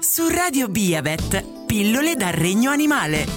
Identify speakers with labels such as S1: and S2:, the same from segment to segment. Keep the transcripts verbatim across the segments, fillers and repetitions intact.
S1: Su Radio Biavet, pillole dal regno animale.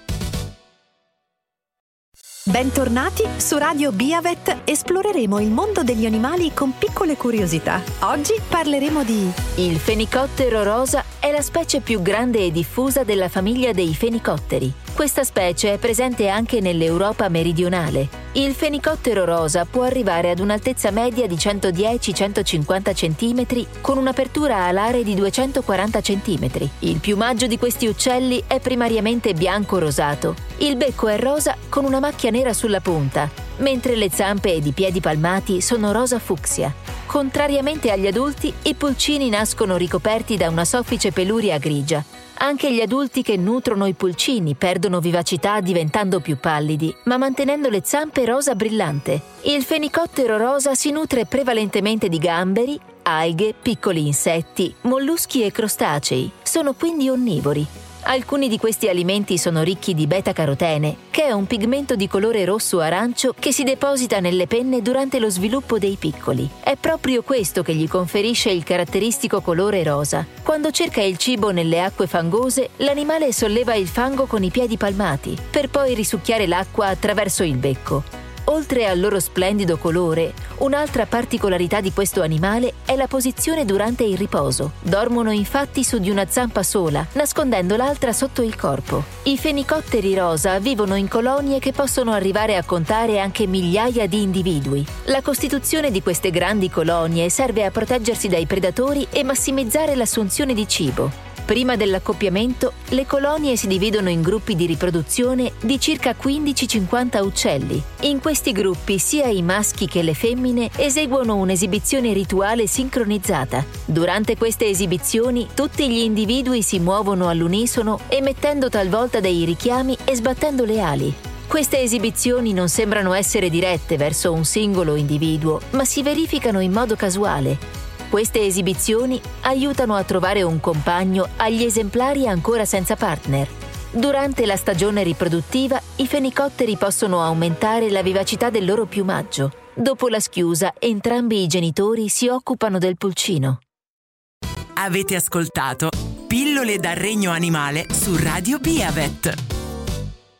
S2: Bentornati su Radio Biavet, esploreremo il mondo degli animali con piccole curiosità. Oggi parleremo di...
S3: Il fenicottero rosa è la specie più grande e diffusa della famiglia dei fenicotteri. Questa specie è presente anche nell'Europa meridionale. Il fenicottero rosa può arrivare ad un'altezza media di centodieci centocinquanta centimetri con un'apertura alare di duecentoquaranta centimetri. Il piumaggio di questi uccelli è primariamente bianco-rosato. Il becco è rosa con una macchia nera sulla punta, mentre le zampe ed i piedi palmati sono rosa fucsia. Contrariamente agli adulti, i pulcini nascono ricoperti da una soffice peluria grigia. Anche gli adulti che nutrono i pulcini perdono vivacità diventando più pallidi, ma mantenendo le zampe rosa brillante. Il fenicottero rosa si nutre prevalentemente di gamberi, alghe, piccoli insetti, molluschi e crostacei. Sono quindi onnivori. Alcuni di questi alimenti sono ricchi di beta-carotene, che è un pigmento di colore rosso-arancio che si deposita nelle penne durante lo sviluppo dei piccoli. È proprio questo che gli conferisce il caratteristico colore rosa. Quando cerca il cibo nelle acque fangose, l'animale solleva il fango con i piedi palmati, per poi risucchiare l'acqua attraverso il becco. Oltre al loro splendido colore, un'altra particolarità di questo animale è la posizione durante il riposo. Dormono infatti su di una zampa sola, nascondendo l'altra sotto il corpo. I fenicotteri rosa vivono in colonie che possono arrivare a contare anche migliaia di individui. La costituzione di queste grandi colonie serve a proteggersi dai predatori e massimizzare l'assunzione di cibo. Prima dell'accoppiamento, le colonie si dividono in gruppi di riproduzione di circa quindici cinquanta uccelli. In questi gruppi sia i maschi che le femmine eseguono un'esibizione rituale sincronizzata. Durante queste esibizioni, tutti gli individui si muovono all'unisono, emettendo talvolta dei richiami e sbattendo le ali. Queste esibizioni non sembrano essere dirette verso un singolo individuo, ma si verificano in modo casuale. Queste esibizioni aiutano a trovare un compagno agli esemplari ancora senza partner. Durante la stagione riproduttiva, i fenicotteri possono aumentare la vivacità del loro piumaggio. Dopo la schiusa, entrambi i genitori si occupano del pulcino.
S1: Avete ascoltato Pillole dal regno animale su Radio Biavet.